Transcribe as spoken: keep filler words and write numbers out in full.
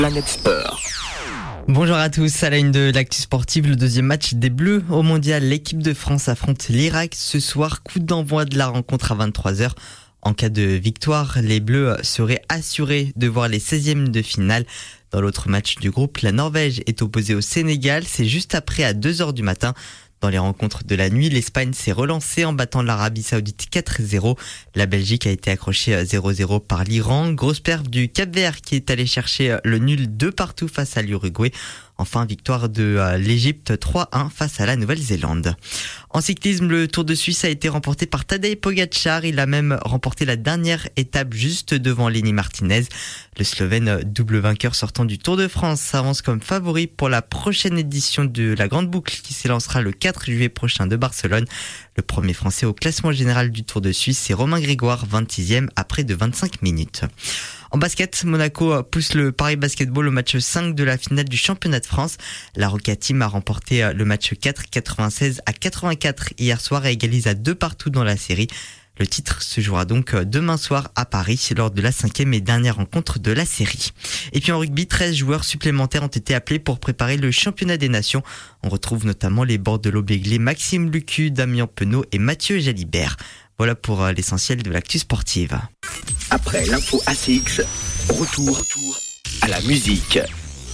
Planète Sport. Bonjour à tous, à la une de l'actu sportive, le deuxième match des Bleus au mondial. L'équipe de France affronte l'Irak ce soir, coup d'envoi de la rencontre à vingt-trois heures. En cas de victoire, les Bleus seraient assurés de voir les seizièmes de finale. Dans l'autre match du groupe, la Norvège est opposée au Sénégal, c'est juste après à deux heures du matin. Dans les rencontres de la nuit, l'Espagne s'est relancée en battant l'Arabie Saoudite quatre zéro. La Belgique a été accrochée zéro zéro par l'Iran. Grosse perf du Cap-Vert qui est allé chercher le nul de partout face à l'Uruguay. Enfin, victoire de l'Égypte trois un face à la Nouvelle-Zélande. En cyclisme, le Tour de Suisse a été remporté par Tadej Pogačar. Il a même remporté la dernière étape juste devant Lenny Martinez. Le Slovène, double vainqueur sortant du Tour de France, s'avance comme favori pour la prochaine édition de la Grande Boucle qui s'élancera le quatre juillet prochain de Barcelone. Le premier Français au classement général du Tour de Suisse, c'est Romain Grégoire, vingt-sixième à près de vingt-cinq minutes. En basket, Monaco pousse le Paris Basketball au match cinq de la finale du championnat de France. La Roca Team a remporté le match quatre, quatre-vingt-seize à quatre-vingt-quatre hier soir et égalise à deux partout dans la série. Le titre se jouera donc demain soir à Paris lors de la cinquième et dernière rencontre de la série. Et puis en rugby, treize joueurs supplémentaires ont été appelés pour préparer le championnat des nations. On retrouve notamment les bordelot-béglés Maxime Lucu, Damien Penaud et Mathieu Jalibert. Voilà pour l'essentiel de l'actu sportive. Après l'info A C X, retour à la musique.